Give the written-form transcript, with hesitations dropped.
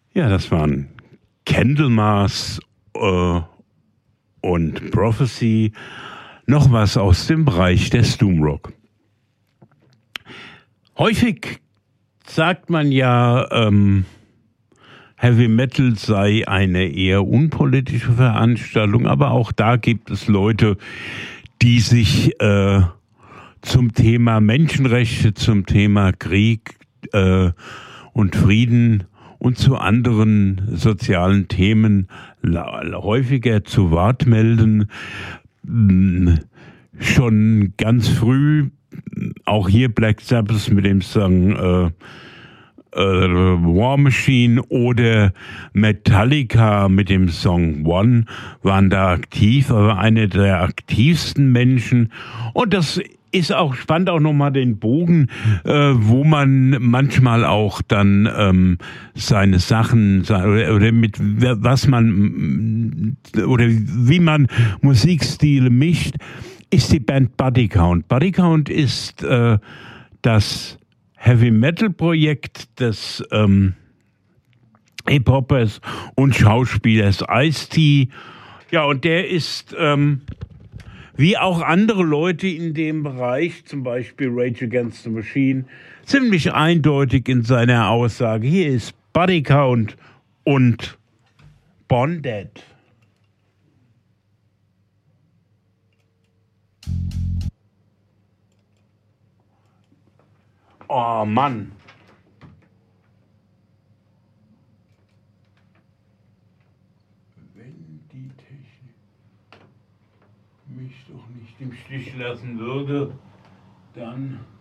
Ja, das waren Candlemas und Prophecy. Noch was aus dem Bereich des Doomrock. Häufig sagt man ja, Heavy Metal sei eine eher unpolitische Veranstaltung, aber auch da gibt es Leute, die sich zum Thema Menschenrechte, zum Thema Krieg und Frieden und zu anderen sozialen Themen häufiger zu Wort melden. Schon ganz früh, auch hier Black Sabbath mit dem Song War Machine oder Metallica mit dem Song One waren da aktiv, aber eine der aktivsten Menschen. Und das ist auch spannend, auch nochmal den Bogen, wo man manchmal auch dann seine Sachen oder mit was man oder wie man Musikstile mischt, ist die Band Body Count. Body Count ist das Heavy-Metal-Projekt des Hip-Hoppers und Schauspielers Ice-T. Ja, und der ist, wie auch andere Leute in dem Bereich, zum Beispiel Rage Against the Machine, ziemlich eindeutig in seiner Aussage. Hier ist Body Count und Bonded. Oh Mann. Wenn die Technik mich doch nicht im Stich lassen würde, dann